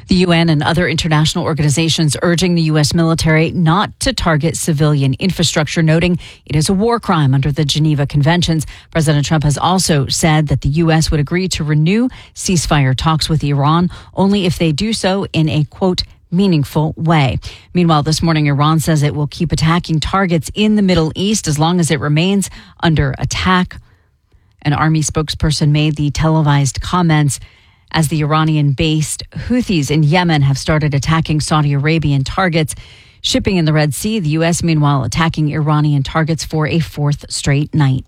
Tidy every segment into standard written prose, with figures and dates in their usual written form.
The UN and other international organizations urging the U.S. military not to target civilian infrastructure, noting it is a war crime under the Geneva Conventions. President Trump has also said that the U.S. would agree to renew ceasefire talks with Iran only if they do so in a, quote, meaningful way. Meanwhile, this morning, Iran says it will keep attacking targets in the Middle East as long as it remains under attack. An army spokesperson made the televised comments as the Iranian-based Houthis in Yemen have started attacking Saudi Arabian targets. Shipping in the Red Sea, the U.S., meanwhile, attacking Iranian targets for a fourth straight night.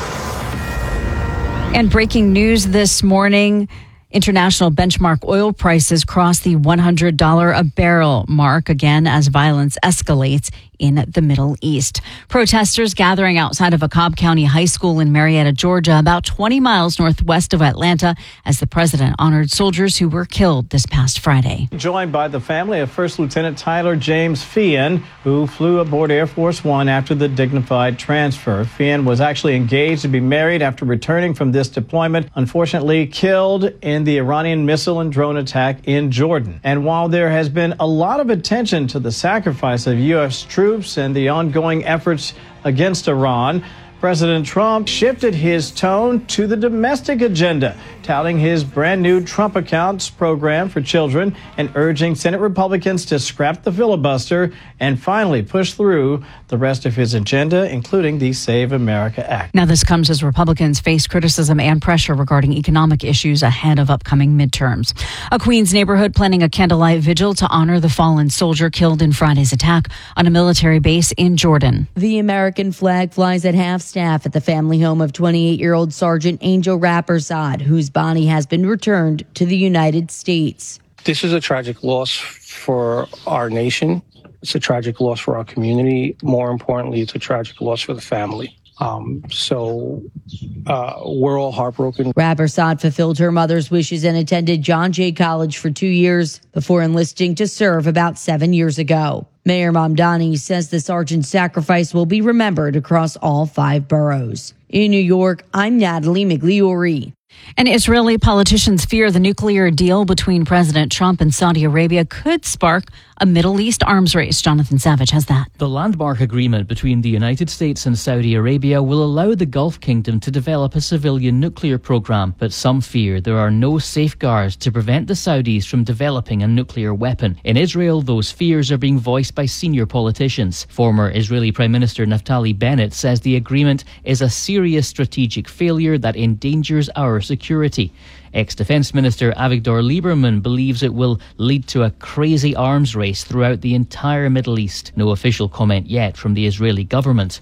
And breaking news this morning, international benchmark oil prices cross the $100 a barrel mark again as violence escalates in the Middle East. Protesters gathering outside of a Cobb County high school in Marietta, Georgia, about 20 miles northwest of Atlanta, as the president honored soldiers who were killed this past Friday. Joined by the family of First Lieutenant Tyler James Feehan, who flew aboard Air Force One after the dignified transfer. Feehan was actually engaged to be married after returning from this deployment, unfortunately killed in the Iranian missile and drone attack in Jordan. And while there has been a lot of attention to the sacrifice of U.S. troops and the ongoing efforts against Iran, President Trump shifted his tone to the domestic agenda, touting his brand new Trump Accounts program for children and urging Senate Republicans to scrap the filibuster and finally push through the rest of his agenda, including the Save America Act. Now, this comes as Republicans face criticism and pressure regarding economic issues ahead of upcoming midterms. A Queens neighborhood planning a candlelight vigil to honor the fallen soldier killed in Friday's attack on a military base in Jordan. The American flag flies at half-staff at the family home of 28-year-old Sergeant Angel Rappersad, whose body has been returned to the United States. This is a tragic loss for our nation. It's a tragic loss for our community. More importantly, it's a tragic loss for the family. We're all heartbroken. Rappersad fulfilled her mother's wishes and attended John Jay College for 2 years before enlisting to serve about 7 years ago. Mayor Mamdani says the sergeant's sacrifice will be remembered across all 5 boroughs. In New York, I'm Natalie Migliori. And Israeli politicians fear the nuclear deal between President Trump and Saudi Arabia could spark a Middle East arms race. Jonathan Savage has that. The landmark agreement between the United States and Saudi Arabia will allow the Gulf Kingdom to develop a civilian nuclear program, but some fear there are no safeguards to prevent the Saudis from developing a nuclear weapon. In Israel, those fears are being voiced by senior politicians. Former Israeli Prime Minister Naftali Bennett says the agreement is a serious strategic failure that endangers our security. Ex-Defense Minister Avigdor Lieberman believes it will lead to a crazy arms race throughout the entire Middle East. No official comment yet from the Israeli government.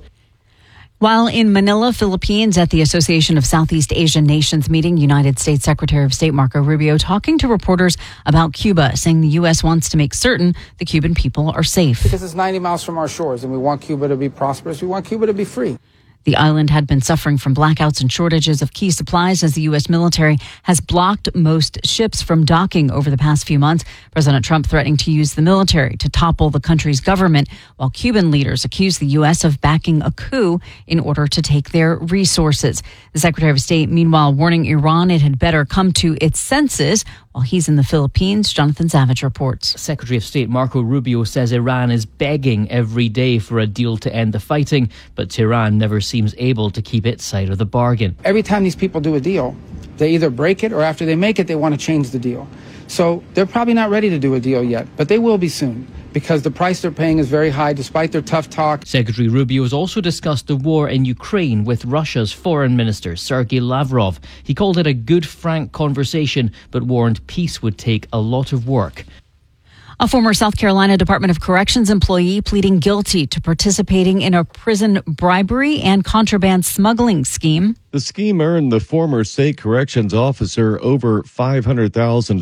While in Manila, Philippines, at the Association of Southeast Asian Nations meeting, United States Secretary of State Marco Rubio talking to reporters about Cuba, saying the U.S. wants to make certain the Cuban people are safe. Because it's 90 miles from our shores and we want Cuba to be prosperous. We want Cuba to be free. The island had been suffering from blackouts and shortages of key supplies as the U.S. military has blocked most ships from docking over the past few months. President Trump threatening to use the military to topple the country's government, while Cuban leaders accuse the U.S. of backing a coup in order to take their resources. The Secretary of State, meanwhile, warning Iran it had better come to its senses. While he's in the Philippines, Jonathan Savage reports. Secretary of State Marco Rubio says Iran is begging every day for a deal to end the fighting, but Tehran never seems able to keep its side of the bargain. Every time these people do a deal, they either break it or after they make it, they want to change the deal. So they're probably not ready to do a deal yet, but they will be soon, because the price they're paying is very high despite their tough talk. Secretary Rubio has also discussed the war in Ukraine with Russia's foreign minister, Sergei Lavrov. He called it a good, frank conversation, but warned peace would take a lot of work. A former South Carolina Department of Corrections employee pleading guilty to participating in a prison bribery and contraband smuggling scheme. The scheme earned the former state corrections officer over $500,000.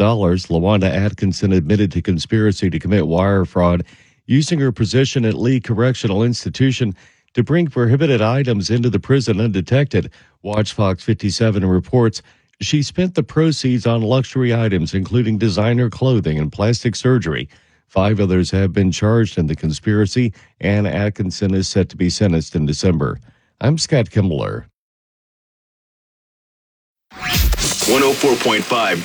LaWanda Atkinson admitted to conspiracy to commit wire fraud using her position at Lee Correctional Institution to bring prohibited items into the prison undetected. Watch Fox 57 reports she spent the proceeds on luxury items, including designer clothing and plastic surgery. 5 others have been charged in the conspiracy, and Atkinson is set to be sentenced in December. I'm Scott Kimbler. 104.5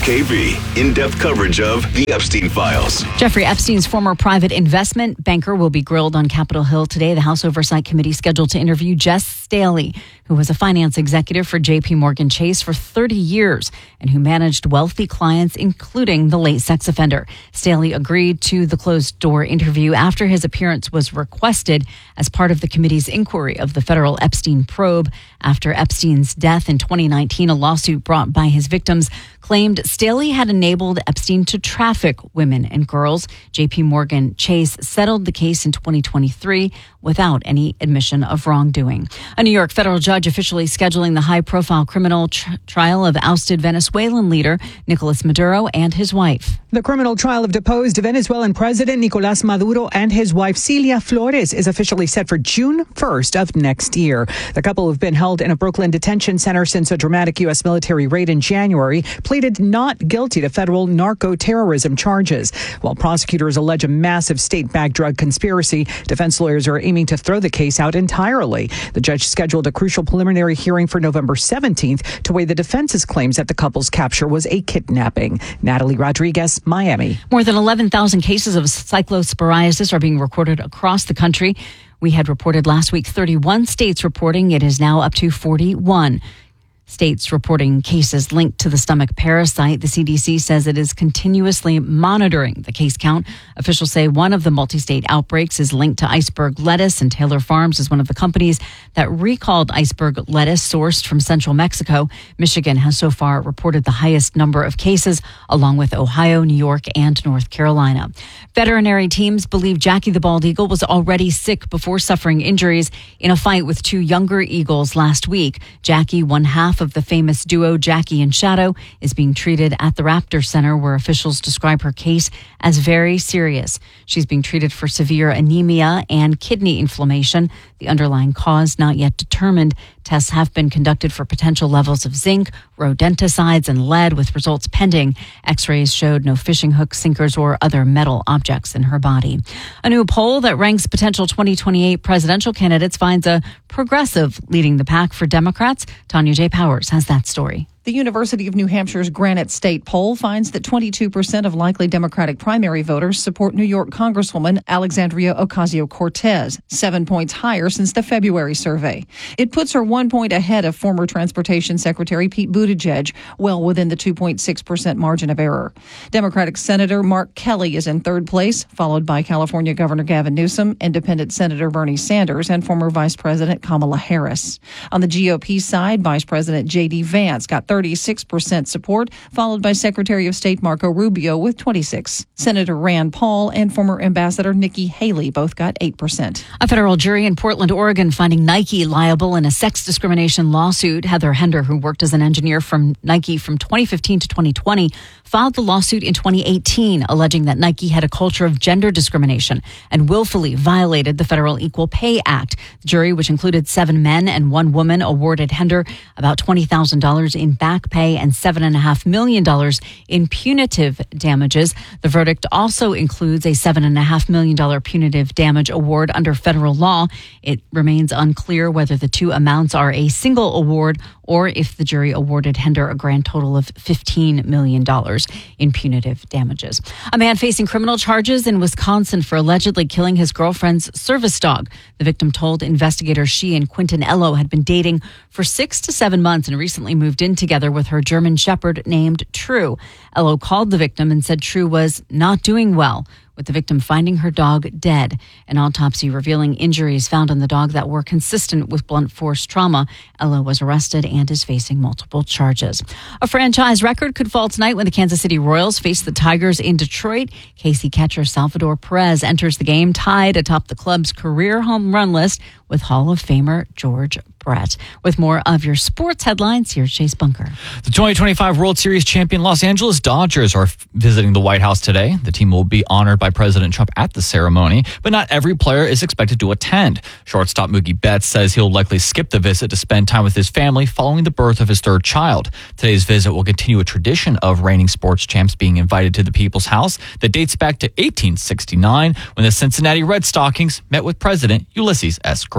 WOKV. In-depth coverage of the Epstein Files. Jeffrey Epstein's former private investment banker will be grilled on Capitol Hill today. The House Oversight Committee scheduled to interview Jess Staley, who was a finance executive for J.P. Morgan Chase for 30 years and who managed wealthy clients, including the late sex offender. Staley agreed to the closed-door interview after his appearance was requested as part of the committee's inquiry of the federal Epstein probe. After Epstein's death in 2019, a lawsuit brought by his victims claimed Staley had enabled Epstein to traffic women and girls. J.P. Morgan Chase settled the case in 2023 without any admission of wrongdoing. A New York federal judge officially scheduling the high-profile criminal trial of ousted Venezuelan leader Nicolas Maduro and his wife. The criminal trial of deposed Venezuelan President Nicolás Maduro and his wife Cilia Flores is officially set for June 1st of next year. The couple have been held in a Brooklyn detention center since a dramatic U.S. military raid in January, pleaded not guilty to federal narco-terrorism charges. While prosecutors allege a massive state-backed drug conspiracy, defense lawyers are aiming to throw the case out entirely. The judge scheduled a crucial preliminary hearing for November 17th to weigh the defense's claims that the couple's capture was a kidnapping. Natalie Rodriguez, Miami. More than 11,000 cases of cyclosporiasis are being recorded across the country. We had reported last week 31 states reporting. It is now up to 41 states reporting cases linked to the stomach parasite. The CDC says it is continuously monitoring the case count. Officials say one of the multi-state outbreaks is linked to iceberg lettuce, and Taylor Farms is one of the companies that recalled iceberg lettuce sourced from central Mexico. Michigan has so far reported the highest number of cases, along with Ohio, New York, and North Carolina. Veterinary teams believe Jackie the bald eagle was already sick before suffering injuries in a fight with two younger eagles last week. Jackie, one half of the famous duo Jackie and Shadow, is being treated at the Raptor Center, where officials describe her case as very serious. She's being treated for severe anemia and kidney inflammation. The underlying cause not yet determined. Tests have been conducted for potential levels of zinc, rodenticides, and lead, with results pending. X-rays showed no fishing hooks, sinkers, or other metal objects in her body. A new poll that ranks potential 2028 presidential candidates finds a progressive leading the pack for Democrats. Tanya J. Powers has that story. The University of New Hampshire's Granite State poll finds that 22% of likely Democratic primary voters support New York Congresswoman Alexandria Ocasio-Cortez, 7 points higher since the February survey. It puts her 1 point ahead of former Transportation Secretary Pete Buttigieg, well within the 2.6% margin of error. Democratic Senator Mark Kelly is in third place, followed by California Governor Gavin Newsom, Independent Senator Bernie Sanders, and former Vice President Kamala Harris. On the GOP side, Vice President J.D. Vance got 36% support, followed by Secretary of State Marco Rubio with 26%. Senator Rand Paul and former Ambassador Nikki Haley both got 8%. A federal jury in Portland, Oregon, finding Nike liable in a sex discrimination lawsuit. Heather Hender, who worked as an engineer from Nike from 2015 to 2020, filed the lawsuit in 2018, alleging that Nike had a culture of gender discrimination and willfully violated the Federal Equal Pay Act. The jury, which included 7 men and 1 woman, awarded Hender about $20,000 in back pay and $7.5 million in punitive damages. The verdict also includes a $7.5 million punitive damage award under federal law. It remains unclear whether the two amounts are a single award or if the jury awarded Hender a grand total of $15 million in punitive damages. A man facing criminal charges in Wisconsin for allegedly killing his girlfriend's service dog. The victim told investigators she and Quentin Ello had been dating for 6 to 7 months and recently moved in together with her German Shepherd named True. Ello called the victim and said True was not doing well, with the victim finding her dog dead. An autopsy revealing injuries found on the dog that were consistent with blunt force trauma. Ello was arrested and is facing multiple charges. A franchise record could fall tonight when the Kansas City Royals face the Tigers in Detroit. KC catcher Salvador Perez enters the game tied atop the club's career home run list with Hall of Famer George Brett. With more of your sports headlines, here's Chase Bunker. The 2025 World Series champion Los Angeles Dodgers are visiting the White House today. The team will be honored by President Trump at the ceremony, but not every player is expected to attend. Shortstop Mookie Betts says he'll likely skip the visit to spend time with his family following the birth of his 3rd child. Today's visit will continue a tradition of reigning sports champs being invited to the People's House that dates back to 1869 when the Cincinnati Red Stockings met with President Ulysses S. Grant.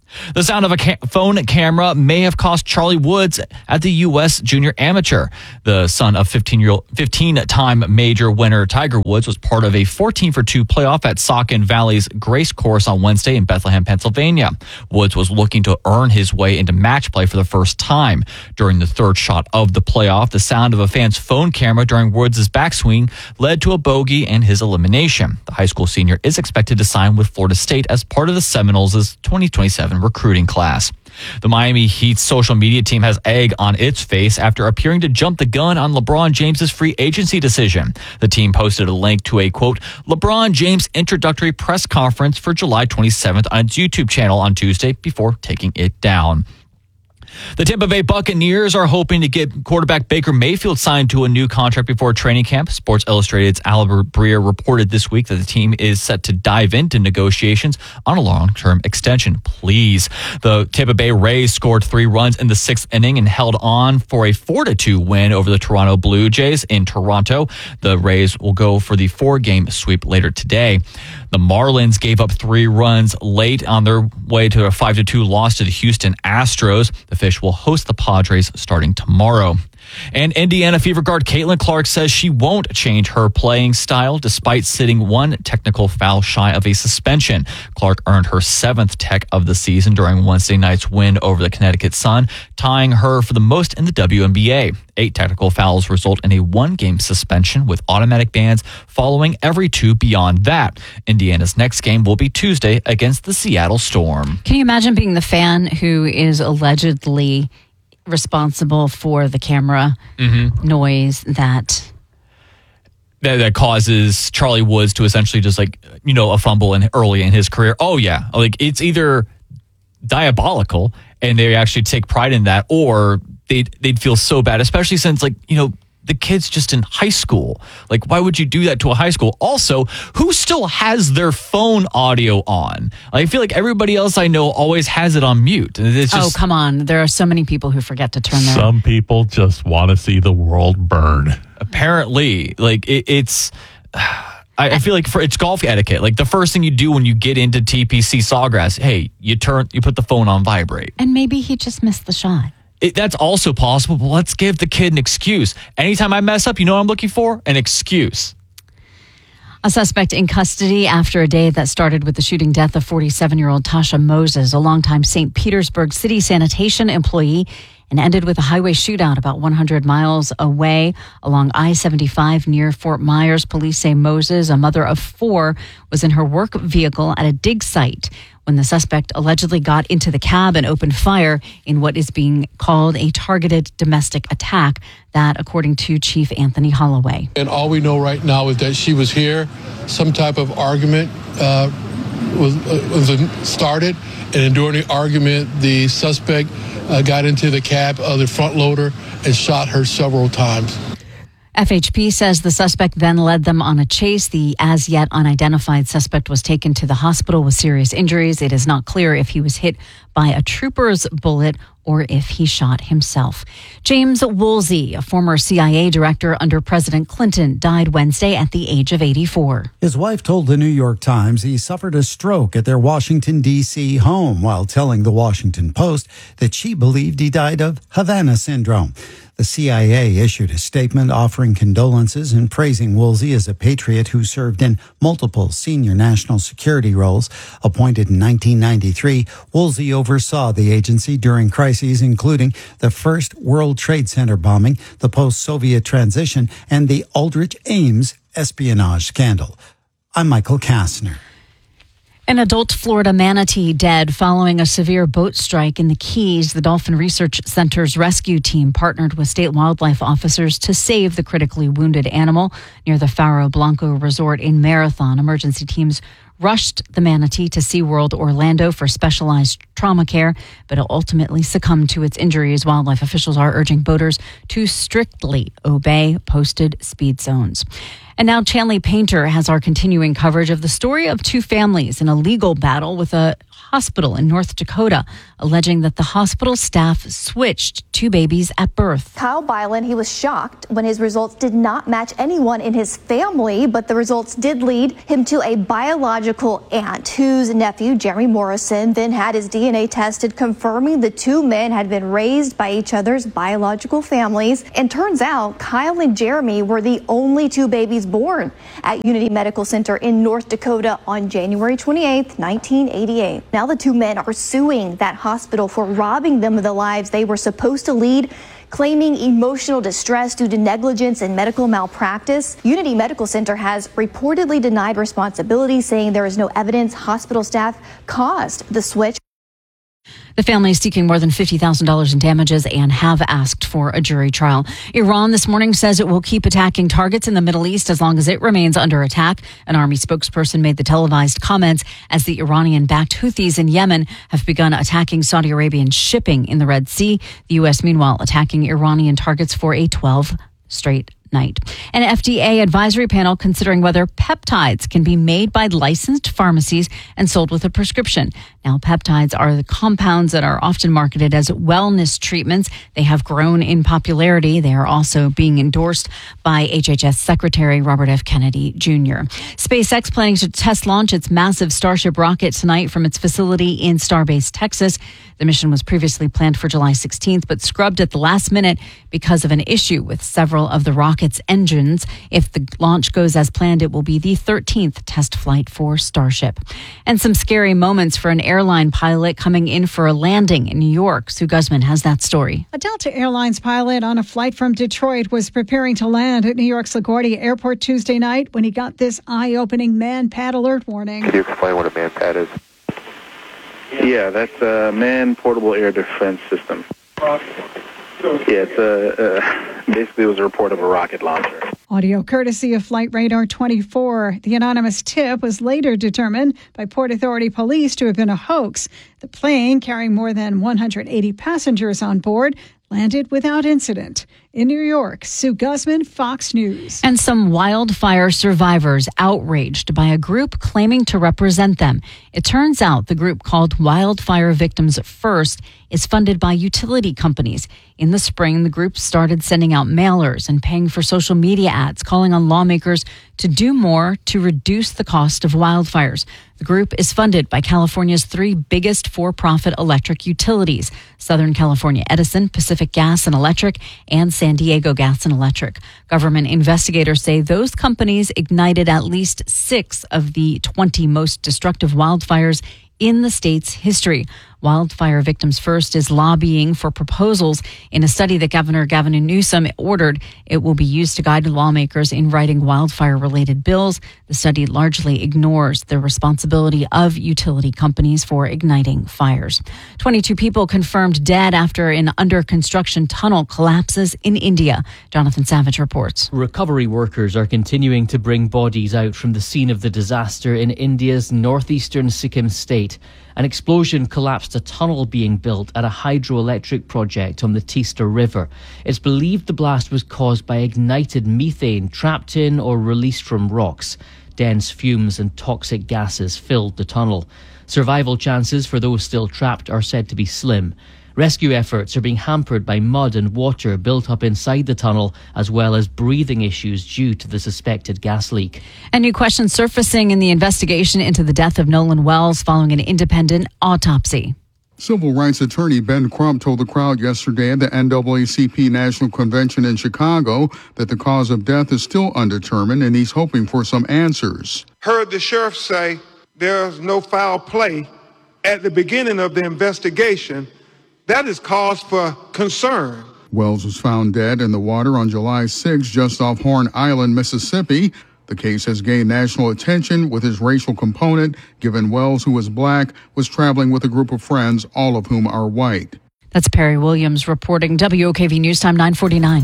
The sound of a phone camera may have cost Charlie Woods at the U.S. Junior Amateur. The son of 15-time major winner Tiger Woods was part of a 14-for-2 playoff at Saucon Valley's Grace Course on Wednesday in Bethlehem, Pennsylvania. Woods was looking to earn his way into match play for the first time. During the third shot of the playoff, the sound of a fan's phone camera during Woods' backswing led to a bogey and his elimination. The high school senior is expected to sign with Florida State as part of the Seminoles' 2027 recruiting class. The Miami Heat's social media team has egg on its face after appearing to jump the gun on LeBron James's free agency decision. The team posted a link to a, quote, LeBron James introductory press conference for July 27th on its YouTube channel on Tuesday before taking it down. The Tampa Bay Buccaneers are hoping to get quarterback Baker Mayfield signed to a new contract before training camp. Sports Illustrated's Albert Breer reported this week that the team is set to dive into negotiations on a long-term extension. Please. The Tampa Bay Rays scored 3 runs in the 6th inning and held on for a 4-2 win over the Toronto Blue Jays in Toronto. The Rays will go for the 4-game sweep later today. The Marlins gave up 3 runs late on their way to a 5-2 loss to the Houston Astros. The Fish will host the Padres starting tomorrow. And Indiana Fever guard Caitlin Clark says she won't change her playing style despite sitting 1 technical foul shy of a suspension. Clark earned her 7th tech of the season during Wednesday night's win over the Connecticut Sun, tying her for the most in the WNBA. 8 technical fouls result in a 1-game suspension with automatic bans following every 2 beyond that. Indiana's next game will be Tuesday against the Seattle Storm. Can you imagine being the fan who is allegedly responsible for the camera noise that causes Charlie Woods to essentially just a fumble early in his career? Oh yeah, it's either diabolical and they actually take pride in that, or they'd feel so bad, especially since the kid's just in high school. Why would you do that to a high school? Also, who still has their phone audio on? I feel like everybody else I know always has it on mute. It's just, oh, come on. There are so many people who forget to turn their... Some people just want to see the world burn. Apparently, it's... I feel like it's golf etiquette. The first thing you do when you get into TPC Sawgrass, hey, you put the phone on vibrate. And maybe he just missed the shot. That's also possible, but let's give the kid an excuse. Anytime I mess up, you know what I'm looking for? An excuse. A suspect in custody after a day that started with the shooting death of 47-year-old Tasha Moses, a longtime St. Petersburg City sanitation employee, and ended with a highway shootout about 100 miles away along I-75 near Fort Myers. Police say Moses, a mother of 4, was in her work vehicle at a dig site when the suspect allegedly got into the cab and opened fire in what is being called a targeted domestic attack. That, according to Chief Anthony Holloway. And all we know right now is that she was here. Some type of argument was started, and during the argument, the suspect got into the cab of the front loader and shot her several times. FHP says the suspect then led them on a chase. The as yet unidentified suspect was taken to the hospital with serious injuries. It is not clear if he was hit by a trooper's bullet or if he shot himself. James Woolsey, a former CIA director under President Clinton, died Wednesday at the age of 84. His wife told the New York Times he suffered a stroke at their Washington, D.C. home while telling the Washington Post that she believed he died of Havana syndrome. The CIA issued a statement offering condolences and praising Woolsey as a patriot who served in multiple senior national security roles. Appointed in 1993, Woolsey oversaw the agency during crises including the first World Trade Center bombing, the post-Soviet transition, and the Aldrich Ames espionage scandal. I'm Michael Kastner. An adult Florida manatee dead following a severe boat strike in the Keys. The Dolphin Research Center's rescue team partnered with state wildlife officers to save the critically wounded animal near the Faro Blanco Resort in Marathon. Emergency teams rushed the manatee to SeaWorld Orlando for specialized trauma care, but it ultimately succumbed to its injuries. Wildlife officials are urging boaters to strictly obey posted speed zones. And now Chanley Painter has our continuing coverage of the story of 2 families in a legal battle with a hospital in North Dakota, alleging that the hospital staff switched two babies at birth. Kyle Byland, he was shocked when his results did not match anyone in his family, but the results did lead him to a biological aunt whose nephew, Jeremy Morrison, then had his DNA tested, confirming the two men had been raised by each other's biological families. And turns out Kyle and Jeremy were the only two babies born at Unity Medical Center in North Dakota on January 28, 1988. Now the two men are suing that hospital for robbing them of the lives they were supposed to lead, claiming emotional distress due to negligence and medical malpractice. Unity Medical Center has reportedly denied responsibility, saying there is no evidence hospital staff caused the switch. The family is seeking more than $50,000 in damages and have asked for a jury trial. Iran this morning says it will keep attacking targets in the Middle East as long as it remains under attack. An army spokesperson made the televised comments as the Iranian-backed Houthis in Yemen have begun attacking Saudi Arabian shipping in the Red Sea. The U.S., meanwhile, attacking Iranian targets for a 12 straight night. An FDA advisory panel considering whether peptides can be made by licensed pharmacies and sold with a prescription. Now, peptides are the compounds that are often marketed as wellness treatments. They have grown in popularity. They are also being endorsed by HHS Secretary Robert F. Kennedy Jr. SpaceX planning to test launch its massive Starship rocket tonight from its facility in Starbase, Texas. The mission was previously planned for July 16th, but scrubbed at the last minute because of an issue with several of the rocket's engines. If the launch goes as planned, it will be the 13th test flight for Starship. And some scary moments for an airline pilot coming in for a landing in New York. Sue Guzman has that story. A Delta Airlines pilot on a flight from Detroit was preparing to land at New York's LaGuardia Airport Tuesday night when he got this eye-opening man-pad alert warning. Can you explain what a man-pad is? Yeah, that's a man portable air defense system. Yeah, it's basically it was a report of a rocket launcher. Audio courtesy of Flight Radar 24. The anonymous tip was later determined by Port Authority police to have been a hoax. The plane, carrying more than 180 passengers on board, landed without incident. In New York, Sue Guzman, Fox News. And some wildfire survivors outraged by a group claiming to represent them. It turns out the group called Wildfire Victims First is funded by utility companies. In the spring, the group started sending out mailers and paying for social media ads, calling on lawmakers to do more to reduce the cost of wildfires. The group is funded by California's three biggest for-profit electric utilities: Southern California Edison, Pacific Gas and Electric, and San Diego Gas and Electric. Government investigators say those companies ignited at least 6 of the 20 most destructive wildfires in the state's history. Wildfire Victims First is lobbying for proposals in a study that Governor Gavin Newsom ordered. It will be used to guide lawmakers in writing wildfire-related bills. The study largely ignores the responsibility of utility companies for igniting fires. 22 people confirmed dead after an under-construction tunnel collapses in India. Jonathan Savage reports. Recovery workers are continuing to bring bodies out from the scene of the disaster in India's northeastern Sikkim state. An explosion collapsed a tunnel being built at a hydroelectric project on the Teesta River. It's believed the blast was caused by ignited methane trapped in or released from rocks. Dense fumes and toxic gases filled the tunnel. Survival chances for those still trapped are said to be slim. Rescue efforts are being hampered by mud and water built up inside the tunnel, as well as breathing issues due to the suspected gas leak. And new questions surfacing in the investigation into the death of Nolan Wells following an independent autopsy. Civil rights attorney Ben Crump told the crowd yesterday at the NAACP National Convention in Chicago that the cause of death is still undetermined and he's hoping for some answers. Heard the sheriff say there's no foul play at the beginning of the investigation. That is cause for concern. Wells was found dead in the water on July 6 just off Horn Island, Mississippi. The case has gained national attention with its racial component, given Wells, who was black, was traveling with a group of friends, all of whom are white. That's Perry Williams reporting. WOKV News Time 9:49.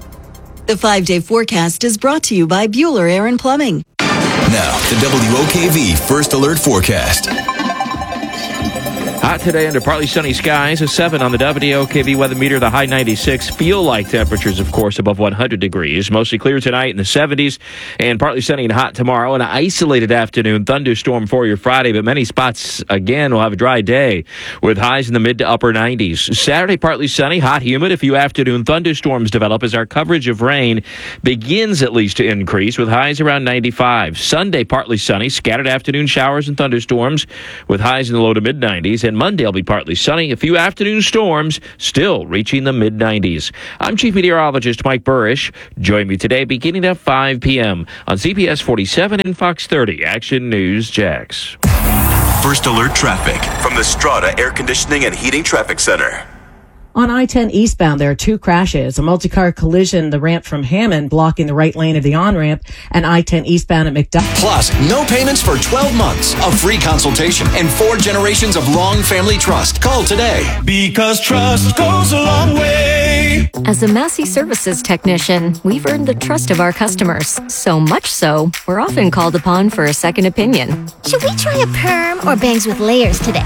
The 5-day forecast is brought to you by Bueller Air & Plumbing. Now, the WOKV First Alert Forecast. Hot today under partly sunny skies, a 7 on the WOKV weather meter, the high 96. Feel like temperatures, of course, above 100 degrees. Mostly clear tonight in the 70s and partly sunny and hot tomorrow. An isolated afternoon thunderstorm for your Friday, but many spots, again, will have a dry day with highs in the mid to upper 90s. Saturday, partly sunny, hot, humid. A few afternoon thunderstorms develop as our coverage of rain begins at least to increase with highs around 95. Sunday, partly sunny, scattered afternoon showers and thunderstorms with highs in the low to mid 90s. And Monday will be partly sunny. A few afternoon storms still reaching the mid-90s. I'm Chief Meteorologist Mike Burrish. Join me today beginning at 5 p.m. on CBS 47 and Fox 30 Action News Jax. First alert traffic from the Strata Air Conditioning and Heating Traffic Center. On I-10 eastbound, there are 2 crashes. A multi-car collision, the ramp from Hammond blocking the right lane of the on-ramp, and I-10 eastbound at McDowell. Plus, no payments for 12 months, a free consultation, and 4 generations of long family trust. Call today. Because trust goes a long way. As a Massey Services technician, we've earned the trust of our customers. So much so, we're often called upon for a second opinion. Should we try a perm or bangs with layers today?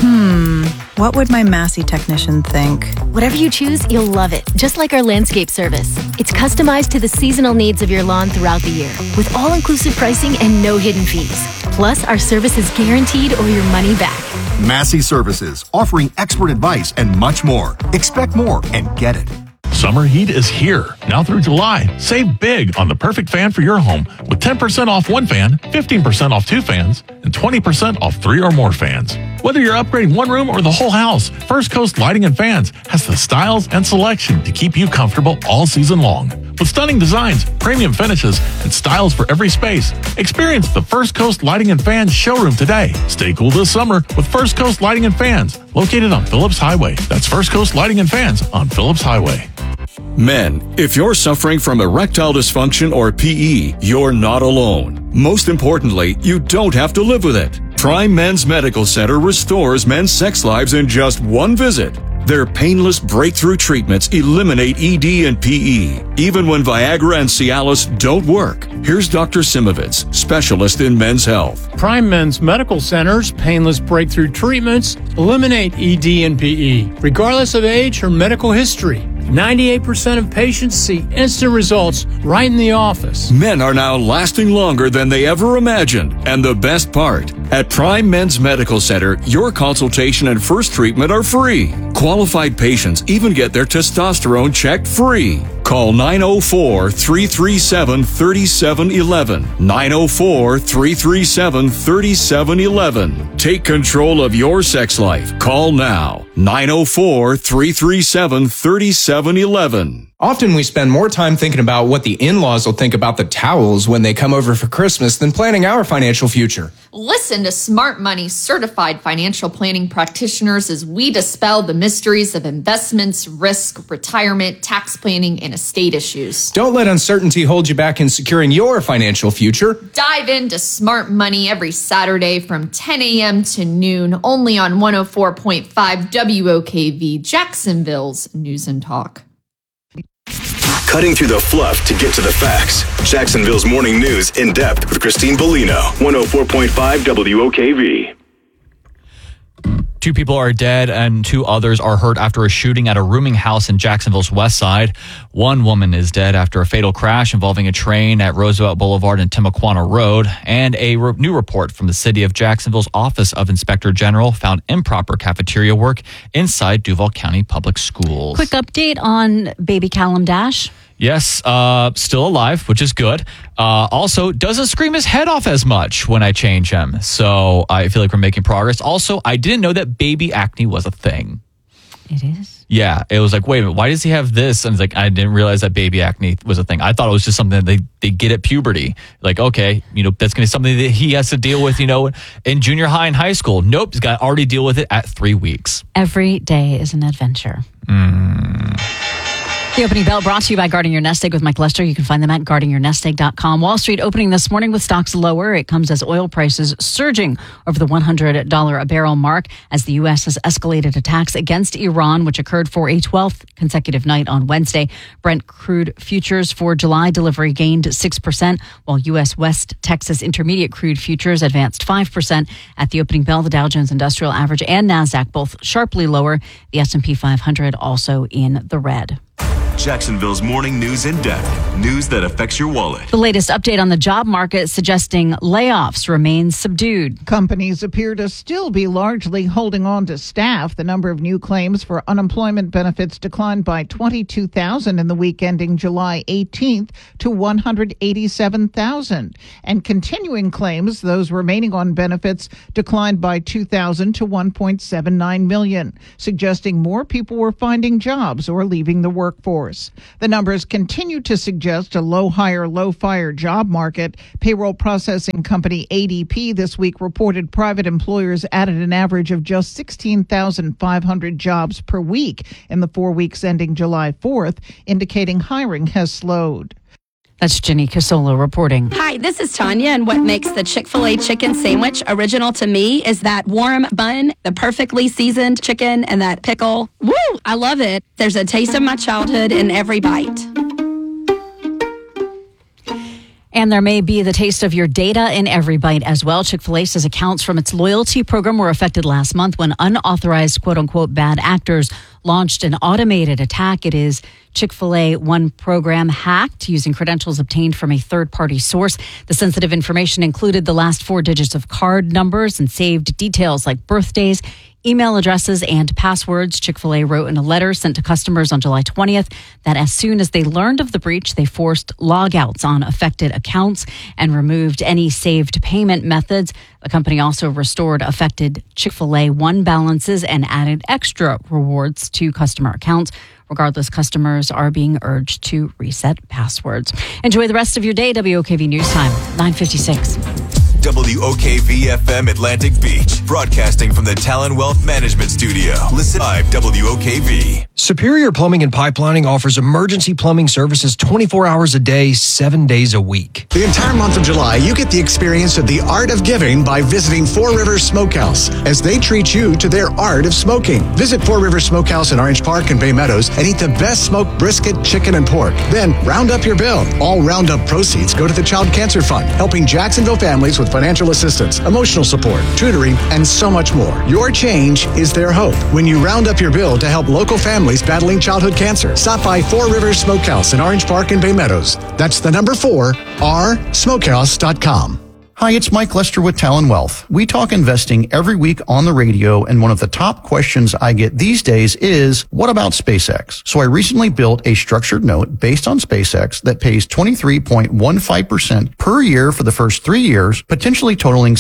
What would my Massey technician think? Whatever you choose, you'll love it. Just like our landscape service. It's customized to the seasonal needs of your lawn throughout the year, with all-inclusive pricing and no hidden fees. Plus, our service is guaranteed or your money back. Massey Services, offering expert advice and much more. Expect more and get it. Summer heat is here. Now through July, save big on the perfect fan for your home with 10% off 1 fan, 15% off 2 fans, and 20% off 3 or more fans. Whether you're upgrading 1 room or the whole house, First Coast Lighting and Fans has the styles and selection to keep you comfortable all season long. With stunning designs, premium finishes, and styles for every space, experience the First Coast Lighting and Fans showroom today. Stay cool this summer with First Coast Lighting and Fans, located on Phillips Highway. That's First Coast Lighting and Fans on Phillips Highway. Men, if you're suffering from erectile dysfunction or PE, you're not alone. Most importantly, you don't have to live with it. Prime Men's Medical Center restores men's sex lives in just 1 visit. Their painless breakthrough treatments eliminate ED and PE, even when Viagra and Cialis don't work. Here's Dr. Simovitz, specialist in men's health. Prime Men's Medical Center's painless breakthrough treatments eliminate ED and PE, regardless of age or medical history. 98% of patients see instant results right in the office. Men are now lasting longer than they ever imagined. And the best part, at Prime Men's Medical Center, your consultation and first treatment are free. Qualified patients even get their testosterone checked free. Call 904-337-3711. 904-337-3711. Take control of your sex life. Call now. 904-337-3711. Often we spend more time thinking about what the in-laws will think about the towels when they come over for Christmas than planning our financial future. Listen to Smart Money certified financial planning practitioners as we dispel the mysteries of investments, risk, retirement, tax planning, and estate issues. Don't let uncertainty hold you back in securing your financial future. Dive into Smart Money every Saturday from 10 a.m. to noon, only on 104.5 WOKV, Jacksonville's News and Talk. Cutting through the fluff to get to the facts. Jacksonville's Morning News in depth with Christine Bellino, 104.5 WOKV. 2 people are dead and 2 others are hurt after a shooting at a rooming house in Jacksonville's west side. 1 woman is dead after a fatal crash involving a train at Roosevelt Boulevard and Timuquana Road. And a new report from the city of Jacksonville's Office of Inspector General found improper cafeteria work inside Duval County Public Schools. Quick update on baby Callum Dash. Yes, still alive, which is good. Also, doesn't scream his head off as much when I change him. So I feel like we're making progress. Also, I didn't know that baby acne was a thing. It is? Yeah, it was like, wait a minute, why does he have this? And it's like, I didn't realize that baby acne was a thing. I thought it was just something that they get at puberty. Like, okay, that's going to be something that he has to deal with, in junior high and high school. Nope, he's got to already deal with it at 3 weeks. Every day is an adventure. The opening bell brought to you by Guarding Your Nest Egg with Mike Lester. You can find them at guardingyournestegg.com. Wall Street opening this morning with stocks lower. It comes as oil prices surging over the $100 a barrel mark as the U.S. has escalated attacks against Iran, which occurred for a 12th consecutive night on Wednesday. Brent crude futures for July delivery gained 6%, while U.S. West Texas Intermediate crude futures advanced 5%. At the opening bell, the Dow Jones Industrial Average and NASDAQ both sharply lower. The S&P 500 also in the red. Jacksonville's morning news in depth. News that affects your wallet. The latest update on the job market suggesting layoffs remain subdued. Companies appear to still be largely holding on to staff. The number of new claims for unemployment benefits declined by 22,000 in the week ending July 18th to 187,000. And continuing claims, those remaining on benefits, declined by 2,000 to 1.79 million, suggesting more people were finding jobs or leaving the workforce. The numbers continue to suggest a low hire, low fire job market. Payroll processing company ADP this week reported private employers added an average of just 16,500 jobs per week in the 4 weeks ending July 4th, indicating hiring has slowed. That's Jenny Casola reporting. Hi, this is Tanya, and what makes the Chick-fil-A chicken sandwich original to me is that warm bun, the perfectly seasoned chicken, and that pickle. Woo! I love it. There's a taste of my childhood in every bite. And there may be the taste of your data in every bite as well. Chick-fil-A says accounts from its loyalty program were affected last month when unauthorized quote-unquote bad actors launched an automated attack. It is Chick-fil-A One program hacked using credentials obtained from a third-party source. The sensitive information included the last 4 digits of card numbers and saved details like birthdays, email addresses, and passwords. Chick-fil-A wrote in a letter sent to customers on July 20th that as soon as they learned of the breach, they forced logouts on affected accounts and removed any saved payment methods. The company also restored affected Chick-fil-A One balances and added extra rewards to customer accounts. Regardless, customers are being urged to reset passwords. Enjoy the rest of your day. WOKV News Time, 9:56. WOKV-FM Atlantic Beach, broadcasting from the Talon Wealth Management Studio. Listen live, WOKV. Superior Plumbing and Pipelining offers emergency plumbing services 24 hours a day, 7 days a week. The entire month of July, you get the experience of the art of giving by visiting Four Rivers Smokehouse as they treat you to their art of smoking. Visit Four Rivers Smokehouse in Orange Park and Bay Meadows and eat the best smoked brisket, chicken, and pork. Then round up your bill. All roundup proceeds go to the Child Cancer Fund, helping Jacksonville families with financial assistance, emotional support, tutoring, and so much more. Your change is their hope. When you round up your bill to help local families battling childhood cancer, stop by Four Rivers Smokehouse in Orange Park and Bay Meadows. That's the number 4, rsmokehouse.com. Hi, it's Mike Lester with Talon Wealth. We talk investing every week on the radio, and one of the top questions I get these days is, what about SpaceX? So I recently built a structured note based on SpaceX that pays 23.15% per year for the first 3 years, potentially totaling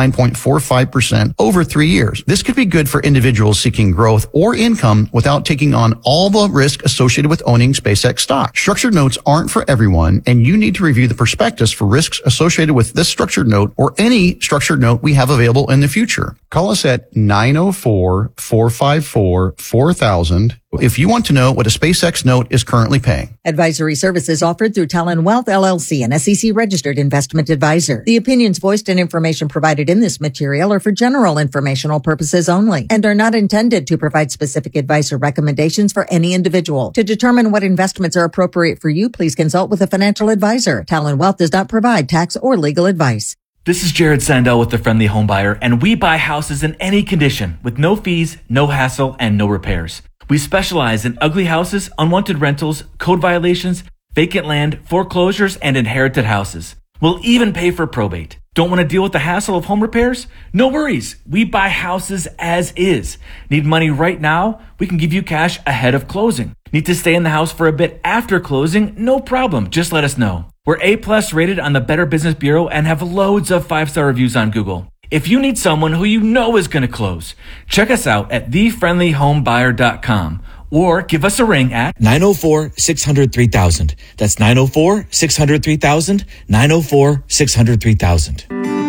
69.45% over 3 years. This could be good for individuals seeking growth or income without taking on all the risk associated with owning SpaceX stock. Structured notes aren't for everyone, and you need to review the prospectus for risks associated with this structured note or any structured note we have available in the future. Call us at 904-454-4000 if you want to know what a SpaceX note is currently paying. Advisory services offered through Talon Wealth LLC, an SEC-registered investment advisor. The opinions voiced and information provided in this material are for general informational purposes only and are not intended to provide specific advice or recommendations for any individual. To determine what investments are appropriate for you, please consult with a financial advisor. Talon Wealth does not provide tax or legal advice. This is Jared Sandell with The Friendly Home Buyer, and we buy houses in any condition with no fees, no hassle, and no repairs. We specialize in ugly houses, unwanted rentals, code violations, vacant land, foreclosures, and inherited houses. We'll even pay for probate. Don't want to deal with the hassle of home repairs? No worries. We buy houses as is. Need money right now? We can give you cash ahead of closing. Need to stay in the house for a bit after closing? No problem. Just let us know. We're A+ rated on the Better Business Bureau and have loads of 5-star reviews on Google. If you need someone who you know is going to close, check us out at thefriendlyhomebuyer.com or give us a ring at 904-600-3000. That's 904-600-3000, 904-600-3000.